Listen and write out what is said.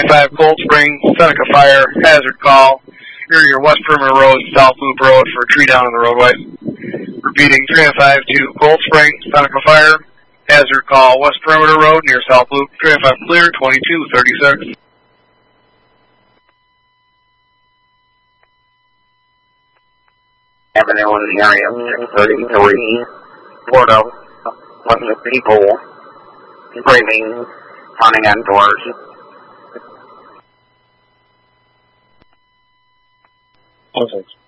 305 Cold Spring, Seneca Fire, hazard call. Near your West Perimeter Road, South Loop Road for a tree down on the roadway. Repeating 305 to Cold Spring, Seneca Fire, hazard call, West Perimeter Road near South Loop, 305 clear, 2236. Avenue in the area, 633, Florida, bunch of people screaming, running outdoors. Perfect.